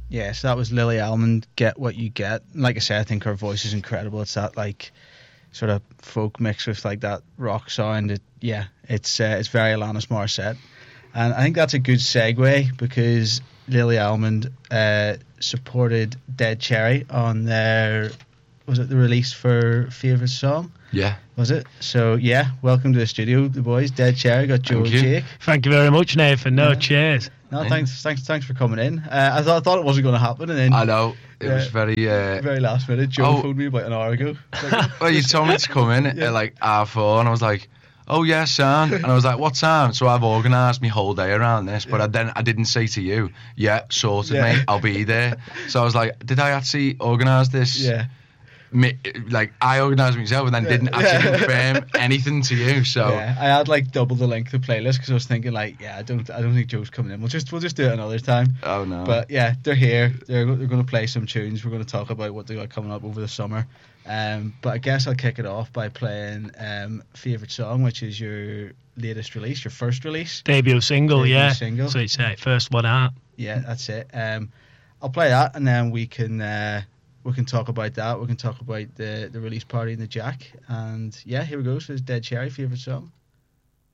Yeah, so that was Lily Almond, Get What You Get. Like I said, I think her voice is incredible. It's that like sort of folk mixed with like that rock sound. It's very Alanis Morissette, and I think that's a good segue because Lily Almond supported Dead Cherry on their, was it the release for Favourite Song? Yeah. Was it? So yeah, welcome to the studio, the boys. Dead Cherry, got Joe and Jake. Thank you very much, Nathan. No, cheers. No, thanks for coming in. I thought it wasn't going to happen, and then I know it was very last minute. Joe phoned me about an hour ago. Well, you told me to come in at like 4:30, and I was like, "Oh yeah, son," and I was like, "What time?" So I've organised my whole day around this, but I didn't say to you, "Yeah, sorted, mate. I'll be there." So I was like, "Did I actually organise this?" Yeah. Like I organised myself and then didn't actually confirm anything to you. So I had like double the length of the playlist because I was thinking like, I don't think Joe's coming in. We'll just do it another time. Oh no. But yeah, they're here. They're going to play some tunes. We're going to talk about what they got coming up over the summer. But I guess I'll kick it off by playing Favourite Song, which is your latest release, your first release, debut single. Single. So it's first one out. Yeah, that's it. I'll play that and then we can talk about that. We can talk about the release party in the Jack. And yeah, here we go. So it's Dead Cherry, Favourite Song.